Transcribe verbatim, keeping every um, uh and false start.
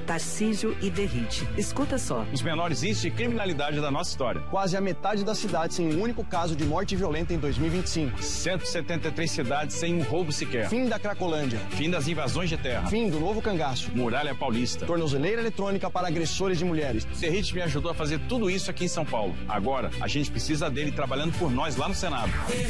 Tarcísio e Derrite. Escuta só. Os menores índices de criminalidade da nossa história. Quase a metade da cidade sem um único caso de morte violenta em dois mil e vinte e cinco. cento e setenta e três cidades sem um roubo sequer. Fim da Cracolândia. Fim das invasões de terra. Fim do novo cangaço. Muralha Paulista. Tornozeleira eletrônica para agressores de mulheres. Derrite me ajudou a fazer tudo isso aqui em São Paulo. Agora, a gente precisa dele trabalhando por nós lá no Senado.